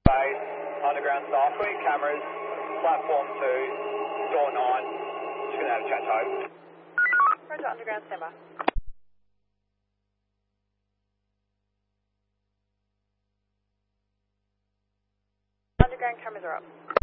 Base, underground staff, clean cameras, platform 2, door 9, just going to have a chat to Hope. Roger, underground standby. Underground cameras are up.